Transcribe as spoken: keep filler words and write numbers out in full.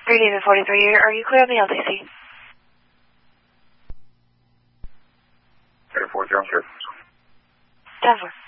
Green Haven forty-three, are you clear on the L T C? Air four zero, sure. ten four.